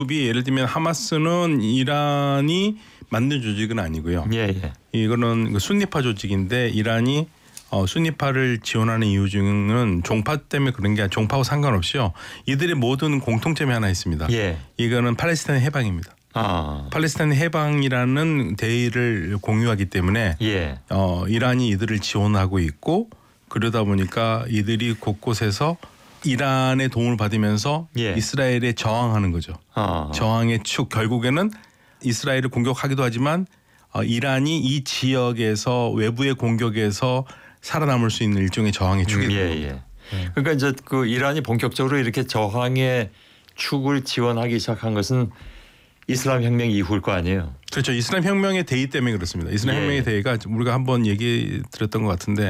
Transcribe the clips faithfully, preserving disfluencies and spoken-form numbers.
예를 들면 하마스는 이란이 만든 조직은 아니고요. 예, 예. 이거는 순니파 조직인데 이란이 어, 순니파를 지원하는 이유 중에는 종파 때문에 그런 게 아니라 종파와 상관없이요. 이들의 모든 공통점이 하나 있습니다. 예. 이거는 팔레스타인 해방입니다. 아. 팔레스타인 해방이라는 대의를 공유하기 때문에 예. 어, 이란이 이들을 지원하고 있고 그러다 보니까 이들이 곳곳에서 이란의 도움을 받으면서 예. 이스라엘에 저항하는 거죠. 아. 저항의 축 결국에는 이스라엘을 공격하기도 하지만 어, 이란이 이 지역에서 외부의 공격에서 살아남을 수 있는 일종의 저항의 축이 음, 되는 예, 겁니다. 예. 그러니까 이제 그 이란이 본격적으로 이렇게 저항의 축을 지원하기 시작한 것은 이슬람 혁명 이후일 거 아니에요. 그렇죠. 이슬람 혁명의 대의 때문에 그렇습니다. 이슬람 예. 혁명의 대의가 우리가 한번 얘기 드렸던 것 같은데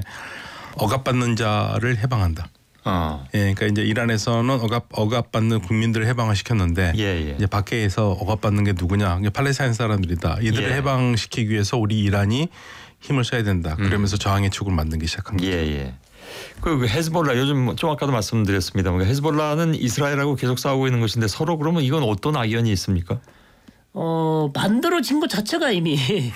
억압받는 자를 해방한다. 아. 예, 그러니까 이제 이란에서는 억압 억압받는 국민들을 해방을 시켰는데 예, 예. 이제 밖에서 억압받는 게 누구냐? 팔레스타인 사람들이다. 이들을 예. 해방시키기 위해서 우리 이란이 힘을 써야 된다. 그러면서 음. 저항의 축을 만들기 시작한 거죠. 예, 예. 그 헤즈볼라 요즘 좀 아까도 말씀드렸습니다만 헤즈볼라는 이스라엘하고 계속 싸우고 있는 것인데 서로 그러면 이건 어떤 악연이 있습니까? 어 만들어진 것 자체가 이미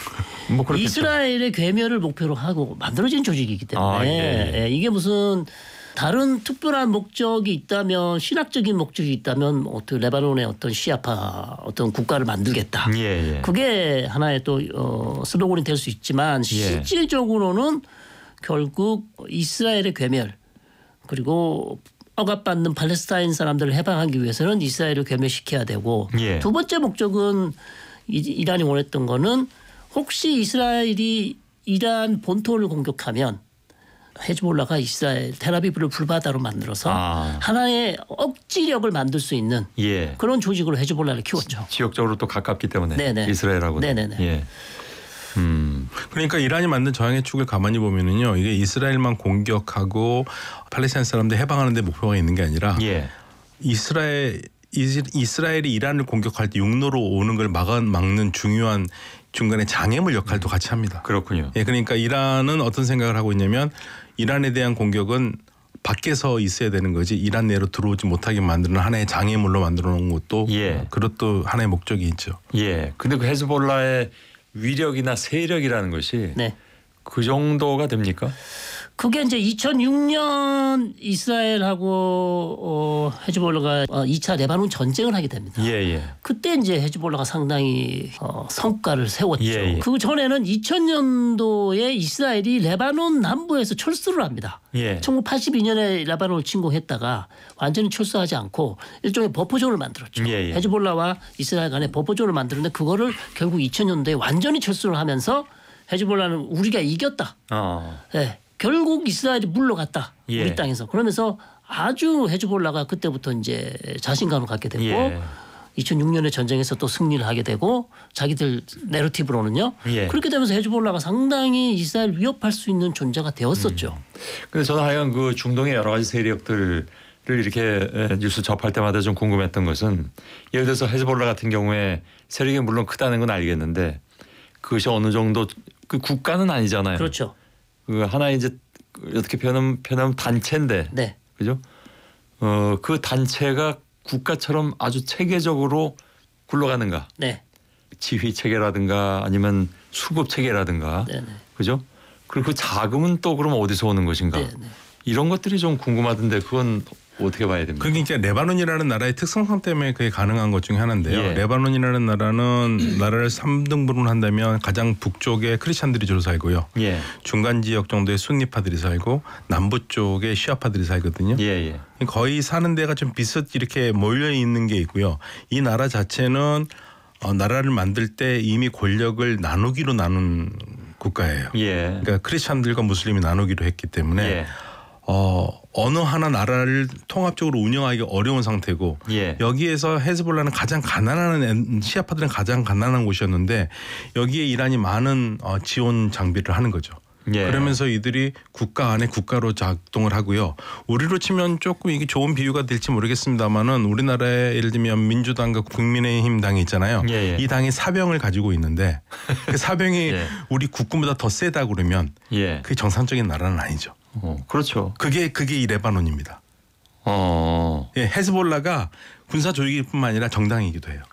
뭐 그렇겠죠. 이스라엘의 괴멸을 목표로 하고 만들어진 조직이기 때문에 아, 예, 예. 예, 이게 무슨 다른 특별한 목적이 있다면 신학적인 목적이 있다면 뭐 어떤 레바논의 어떤 시아파 어떤 국가를 만들겠다. 예, 예. 그게 하나의 또 어, 슬로건이 될 수 있지만 실질적으로는 결국 이스라엘의 괴멸 그리고 억압받는 팔레스타인 사람들을 해방하기 위해서는 이스라엘을 괴멸시켜야 되고 예. 두 번째 목적은 이란이 원했던 거는 혹시 이스라엘이 이란 본토를 공격하면 헤즈볼라가 이스라엘 텔아비브를 불바다로 만들어서 아. 하나의 억지력을 만들 수 있는 예. 그런 조직으로 헤즈볼라를 키웠죠. 지역적으로 또 가깝기 때문에 네네. 이스라엘하고. 네네네. 예. 음. 그러니까 이란이 만든 저항의 축을 가만히 보면은요, 이게 이스라엘만 공격하고 팔레스타인 사람들 해방하는 데 목표가 있는 게 아니라 예. 이스라엘 이스라엘이 이란을 공격할 때 육로로 오는 걸 막아 막는 중요한 중간에 장애물 역할도 같이 합니다. 그렇군요. 예, 그러니까 이란은 어떤 생각을 하고 있냐면 이란에 대한 공격은 밖에서 있어야 되는 거지 이란 내로 들어오지 못하게 만드는 하나의 장애물로 만들어 놓은 것도 예. 그것도 하나의 목적이 있죠. 예. 근데 그 헤즈볼라의 위력이나 세력이라는 것이 네. 그 정도가 됩니까? 그게 이제 이천육 년 이스라엘하고 어, 헤즈볼라가 어, 이 차 레바논 전쟁을 하게 됩니다. 예, 예. 그때 이제 헤즈볼라가 상당히 어, 성과를 세웠죠. 예, 예. 그 전에는 이천 년도에 이스라엘이 레바논 남부에서 철수를 합니다. 예. 천구백팔십이 년에 레바논을 침공했다가 완전히 철수하지 않고 일종의 버퍼존을 만들었죠. 예, 예. 헤즈볼라와 이스라엘 간에 버퍼존을 만드는데 그거를 결국 이천 년도에 완전히 철수를 하면서 헤즈볼라는 우리가 이겼다. 어. 네. 결국 이스라엘이 물러갔다. 예. 우리 땅에서. 그러면서 아주 헤즈볼라가 그때부터 이제 자신감을 갖게 됐고 예. 이천육 년에 전쟁에서 또 승리를 하게 되고 자기들 내러티브로는요. 예. 그렇게 되면서 헤즈볼라가 상당히 이스라엘 위협할 수 있는 존재가 되었었죠. 근데 저는 하여간 그 중동의 여러 가지 세력들을 이렇게 뉴스 접할 때마다 좀 궁금했던 것은 예를 들어서 헤즈볼라 같은 경우에 세력이 물론 크다는 건 알겠는데 그것이 어느 정도 그 국가는 아니잖아요. 그렇죠. 그 하나 이제 어떻게 표현하면, 표현하면 단체인데, 네. 그죠? 어, 그 단체가 국가처럼 아주 체계적으로 굴러가는가? 네. 지휘 체계라든가 아니면 수급 체계라든가, 네. 네. 그죠? 그리고 그 자금은 또 그럼 어디서 오는 것인가? 네. 네. 이런 것들이 좀 궁금하던데 그건 어떻게 봐야 됩니까? 그러니까 레바논이라는 나라의 특성상 때문에 그게 가능한 것 중에 하나인데요. 예. 레바논이라는 나라는 나라를 삼 등분을 한다면 가장 북쪽에 크리스찬들이 주로 살고요. 예, 중간 지역 정도의 순니파들이 살고 남부 쪽에 시아파들이 살거든요. 예, 예. 거의 사는 데가 좀 비슷 이렇게 몰려 있는 게 있고요. 이 나라 자체는 어, 나라를 만들 때 이미 권력을 나누기로 나눈 국가예요. 예. 그러니까 크리스찬들과 무슬림이 나누기로 했기 때문에 예. 어, 어느 하나 나라를 통합적으로 운영하기 어려운 상태고 예. 여기에서 헤즈볼라는 가장 가난한 시아파들은 가장 가난한 곳이었는데 여기에 이란이 많은 어, 지원 장비를 하는 거죠. 예. 그러면서 이들이 국가 안에 국가로 작동을 하고요. 우리로 치면 조금 이게 좋은 비유가 될지 모르겠습니다만은 우리나라에 예를 들면 민주당과 국민의힘 당이 있잖아요. 예, 예. 이 당이 사병을 가지고 있는데 그 사병이 예. 우리 국군보다 더 세다 그러면 예. 그게 정상적인 나라는 아니죠. 어, 그렇죠. 그게 그게 이 레바논입니다. 어. 예, 헤즈볼라가 군사 조직뿐만 아니라 정당이기도 해요.